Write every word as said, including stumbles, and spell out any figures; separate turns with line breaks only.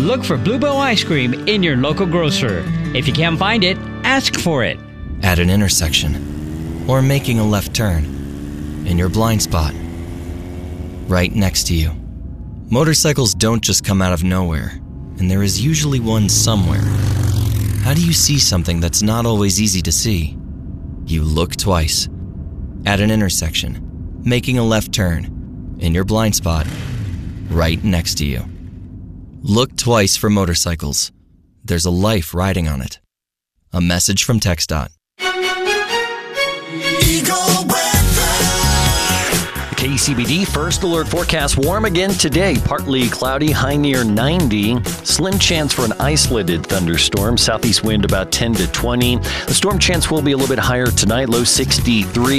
look for Bluebell ice cream in your local grocer. If you can't find it, ask for it.
At an intersection, or making a left turn, in your blind spot, right next to you. Motorcycles don't just come out of nowhere, and there is usually one somewhere. How do you see something that's not always easy to see? You look twice. At an intersection, making a left turn, in your blind spot, right next to you. Look twice for motorcycles. There's a life riding on it. A message from TxDOT.
K C B D First Alert forecast: warm again today. Partly cloudy, high near ninety. Slim chance for an isolated thunderstorm. Southeast wind about ten to twenty. The storm chance will be a little bit higher tonight, low sixty-three.